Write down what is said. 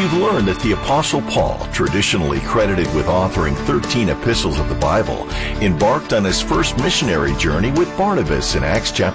We've learned that the Apostle Paul, traditionally credited with authoring 13 epistles of the Bible, embarked on his first missionary journey with Barnabas in Acts chapter